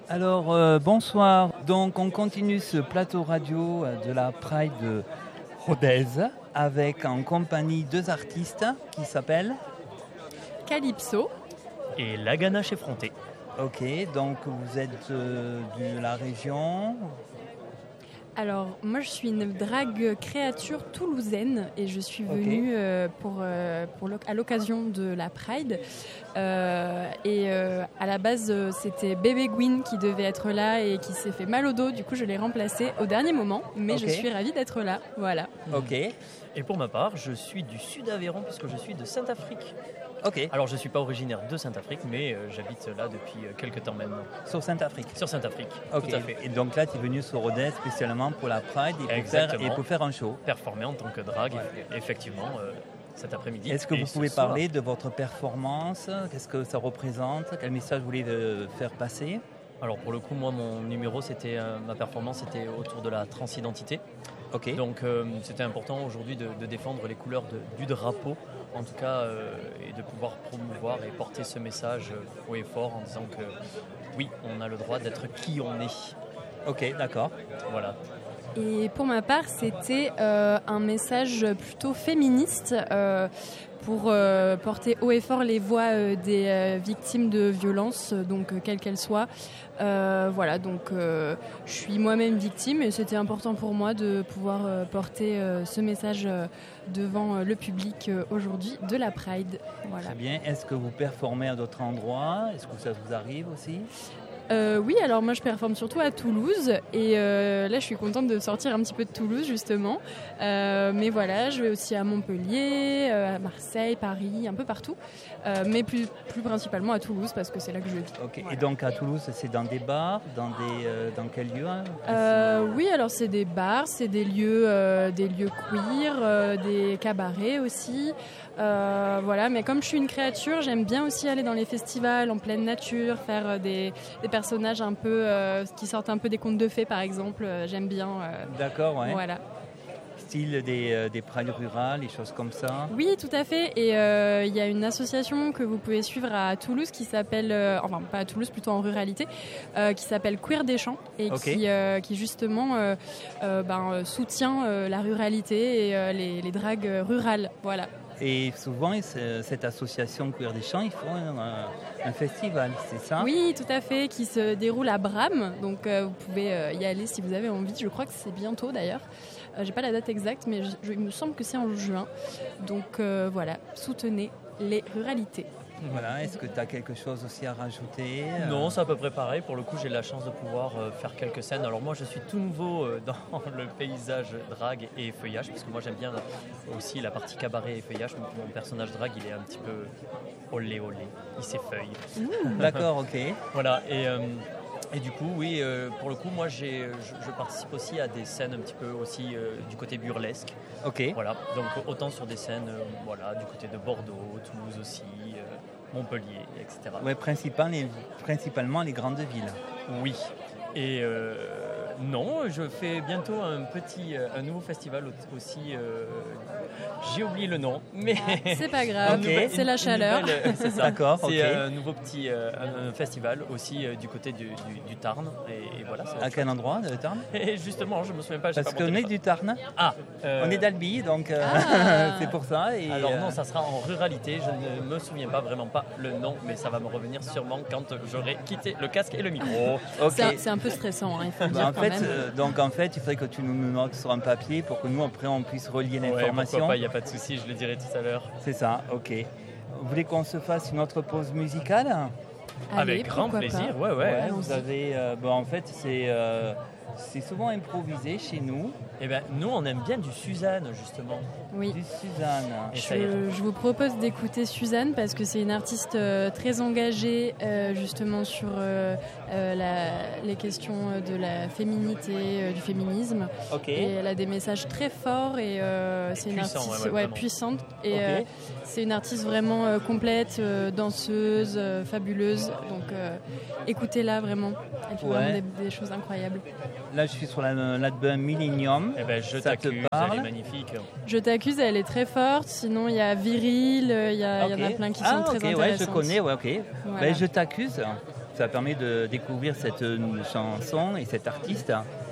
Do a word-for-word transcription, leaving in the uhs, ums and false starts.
Alors, euh, bonsoir. Donc, on continue ce plateau radio de la Pride de Rodez avec en compagnie deux artistes qui s'appellent Calypso et La Ganache effrontée. Ok, donc vous êtes euh, de la région. Alors, moi, je suis une drague créature toulousaine et je suis venue okay. euh, pour, euh, pour à l'occasion de la Pride. Euh, et euh, à la base, euh, c'était Bébé Gwyn qui devait être là et qui s'est fait mal au dos. Du coup, je l'ai remplacé au dernier moment, mais okay. je suis ravie d'être là. Voilà. Ok. Et pour ma part, je suis du sud Aveyron puisque je suis de Saint-Afrique. Ok. Alors, je ne suis pas originaire de Saint-Afrique, mais euh, j'habite là depuis euh, quelques temps maintenant. Sur Saint-Afrique. Sur Saint-Afrique, okay. Tout à fait. Et donc là, tu es venu sur Rodez spécialement pour la Pride et pour, faire, et pour faire un show. Performer en tant que drague, ouais. effectivement, euh, cet après-midi. Est-ce que vous pouvez parler de votre performance ? Qu'est-ce que ça représente ? Quel message vous voulez faire passer ? Alors, pour le coup, moi, mon numéro, c'était, euh, ma performance, c'était autour de la transidentité. Okay. Donc, euh, c'était important aujourd'hui de, de défendre les couleurs de, du drapeau, en tout cas, euh, et de pouvoir promouvoir et porter ce message haut et fort en disant que oui, on a le droit d'être qui on est. Ok, d'accord. Voilà. Et pour ma part, c'était euh, un message plutôt féministe euh, pour euh, porter haut et fort les voix euh, des euh, victimes de violences, donc euh, quelles qu'elles soient. Euh, voilà, donc euh, je suis moi-même victime et c'était important pour moi de pouvoir euh, porter euh, ce message euh, devant euh, le public euh, aujourd'hui de la Pride. Voilà. Très bien. Est-ce que vous performez à d'autres endroits ? Est-ce que ça vous arrive aussi ? Euh, oui, alors moi je performe surtout à Toulouse et euh, là je suis contente de sortir un petit peu de Toulouse justement. Euh, mais voilà, je vais aussi à Montpellier, euh, à Marseille, Paris, un peu partout. Euh, mais plus, plus principalement à Toulouse parce que c'est là que je vis. Ok. Et donc à Toulouse, c'est dans des bars, dans des, euh, dans quel lieu hein euh, Oui, alors c'est des bars, c'est des lieux, euh, des lieux queer, euh, des cabarets aussi. Euh, voilà, mais comme je suis une créature, j'aime bien aussi aller dans les festivals en pleine nature, faire des, des personnages un peu euh, qui sortent un peu des contes de fées par exemple. Euh, j'aime bien. Euh, D'accord, ouais. Voilà. Style des, euh, des prides rurales, des choses comme ça. Oui, tout à fait. Et il euh, y a une association que vous pouvez suivre à Toulouse qui s'appelle, euh, enfin pas à Toulouse, plutôt en ruralité, euh, qui s'appelle Queer des Champs et okay. qui, euh, qui justement euh, euh, ben, soutient euh, la ruralité et euh, les, les dragues rurales. Voilà. Et souvent, cette association Queer des Champs, ils font un, un festival, c'est ça ? Oui, tout à fait, qui se déroule à Bram. Donc, euh, vous pouvez euh, y aller si vous avez envie. Je crois que c'est bientôt d'ailleurs. Euh, j'ai pas la date exacte, mais je, je, il me semble que c'est en juin. Donc, euh, voilà, soutenez les ruralités. Voilà, est-ce que tu as quelque chose aussi à rajouter ? Non, c'est à peu près pareil. Pour le coup, j'ai la chance de pouvoir euh, faire quelques scènes. Alors moi, je suis tout nouveau euh, dans le paysage drague et feuillage, parce que moi, j'aime bien aussi la partie cabaret et feuillage. Mon, mon personnage drague, il est un petit peu olé olé. Il s'effeuille. Mmh. D'accord, ok. Voilà, et... Euh, Et du coup, oui, euh, pour le coup, moi, j'ai, je, je participe aussi à des scènes un petit peu aussi euh, du côté burlesque. Ok. Voilà, donc autant sur des scènes, euh, voilà, du côté de Bordeaux, Toulouse aussi, euh, Montpellier, et cetera. Ouais, principalement les, principalement les grandes villes. Oui. Et euh, non, je fais bientôt un petit, un nouveau festival aussi. Euh, j'ai oublié le nom, mais ah, c'est pas grave. Okay. Nouvelle, c'est la chaleur. Nouvelle, c'est ça. D'accord. C'est okay. un nouveau petit euh, un festival aussi euh, du côté du, du, du Tarn. Et, et voilà. À quel chouette. Endroit de Tarn ? Et justement, je me souviens pas. Parce qu'on est du Tarn. Ah. Euh... On est d'Albi, donc euh, ah. c'est pour ça. Et alors non, ça sera en ruralité. Je ne me souviens pas vraiment pas le nom, mais ça va me revenir sûrement quand j'aurai quitté le casque et le micro. Okay. C'est, un, c'est un peu stressant, hein, il faut le bah dire en quand fait, même. Euh, donc en fait, il faudrait que tu nous notes sur un papier pour que nous après on puisse relier l'information. Ouais, pourquoi pas, il n'y a pas de souci, je le dirai tout à l'heure. C'est ça, ok. Vous voulez qu'on se fasse une autre pause musicale ? Allez, avec grand plaisir, pas. ouais, ouais. ouais vous avez, euh, bon, en fait, c'est, euh, c'est souvent improvisé chez nous. Eh bien, nous, on aime bien du Suzanne, justement. Oui. Du Suzanne. Et je, je vous propose d'écouter Suzanne parce que c'est une artiste euh, très engagée, euh, justement, sur euh, euh, la, les questions de la féminité, euh, du féminisme. Ok. Et elle a des messages très forts et, euh, et c'est puissant, une artiste ouais, ouais, ouais, puissante. Et okay. euh, c'est une artiste vraiment euh, complète, euh, danseuse, euh, fabuleuse. Donc, euh, écoutez-la vraiment. Elle fait ouais. vraiment des, des choses incroyables. Là, je suis sur l'album Millennium. Eh ben, je Ça t'accuse, te parle? elle est magnifique. Je t'accuse, elle est très forte. Sinon, il y a Viril, il y, a, okay. il y en a plein qui ah, sont okay, très ouais, intéressantes. je connais, ouais, ok. Voilà. Ben, je t'accuse. ça permet de découvrir cette chanson et cet artiste